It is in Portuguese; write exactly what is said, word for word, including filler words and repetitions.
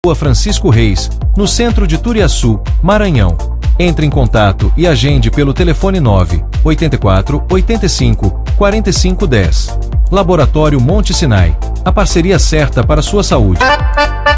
Rua Francisco Reis, no centro de Turiaçu, Maranhão. Entre em contato e agende pelo telefone nove oito quatro, oito cinco, quatro cinco um zero. Laboratório Monte Sinai, a parceria certa para a sua saúde.